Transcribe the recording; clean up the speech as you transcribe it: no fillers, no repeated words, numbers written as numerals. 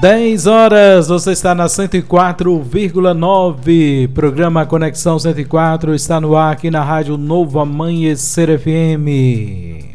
10 horas, você está na 104,9, programa Conexão 104 está no ar aqui na Rádio Novo Amanhecer FM.